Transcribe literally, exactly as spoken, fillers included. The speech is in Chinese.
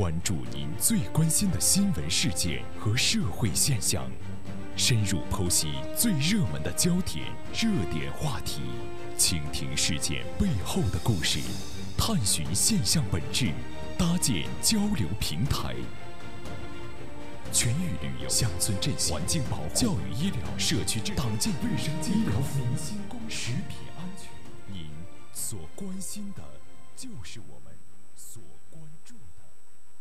关注您最关心的新闻事件和社会现象，深入剖析最热门的焦点、热点话题，倾听事件背后的故事，探寻现象本质，搭建交流平台。全域旅游、乡村振兴、环境保护、教育医疗、社区治理、党建卫生健康、民心公食品安全，您所关心的，就是我们所关注的。